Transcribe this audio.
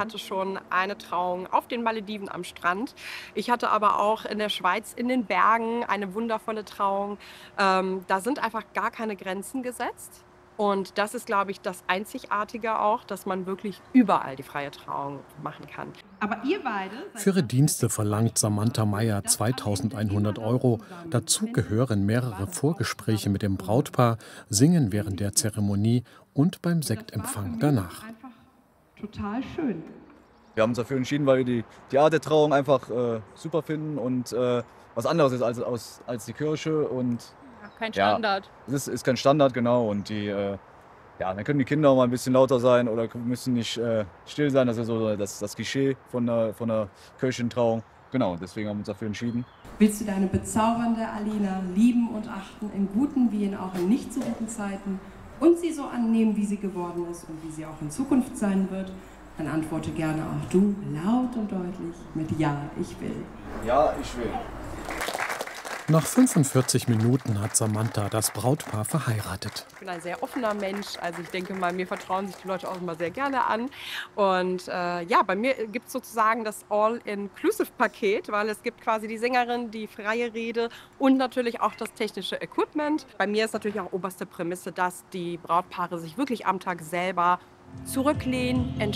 hatte schon eine Trauung auf den Malediven am Strand. Ich hatte aber auch in der Schweiz in den Bergen eine wundervolle Trauung. Da sind einfach gar keine Grenzen gesetzt. Und das ist, glaube ich, das Einzigartige auch, dass man wirklich überall die freie Trauung machen kann. Aber ihr beide Für seid ihre trotzdem Dienste fest verlangt entschlossen, Samantha Meyer dass am Ende immer 2100 noch Euro. zusammen, Dazu wenn es gehören mehrere gerade Vorgespräche mit dem ausklappt Brautpaar, Singen oder während der nicht. Zeremonie und beim Und das war für Sektempfang mich danach. einfach total schön. Wir haben uns dafür entschieden, weil wir die Art der Trauung einfach super finden und was anderes ist als die Kirche. Und Ja, kein ja, Standard. ist kein Standard, genau. Und ja, dann können die Kinder auch mal ein bisschen lauter sein oder müssen nicht still sein. Das ist so das Klischee von der Kirchentrauung. Genau, deswegen haben wir uns dafür entschieden. Willst du deine bezaubernde Alina lieben und achten, in guten wie in auch in nicht so guten Zeiten und sie so annehmen, wie sie geworden ist und wie sie auch in Zukunft sein wird? Dann antworte gerne auch du laut und deutlich mit Ja, ich will. Ja, ich will. Nach 45 Minuten hat Samantha das Brautpaar verheiratet. Ich bin ein sehr offener Mensch, also ich denke mal, mir vertrauen sich die Leute auch immer sehr gerne an. Und ja, bei mir gibt es sozusagen das All-Inclusive-Paket, weil es gibt quasi die Sängerin, die freie Rede und natürlich auch das technische Equipment. Bei mir ist natürlich auch oberste Prämisse, dass die Brautpaare sich wirklich am Tag selber zurücklehnen,